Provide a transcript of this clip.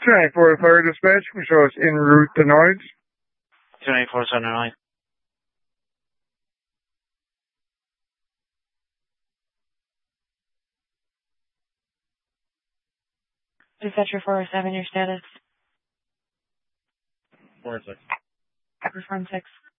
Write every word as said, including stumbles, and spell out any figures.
two ninety-four Fire Dispatch, can show us en route to Noise. two ninety-four seventy-nine. Dispatcher four oh seven, your status? four oh six. Confirm six.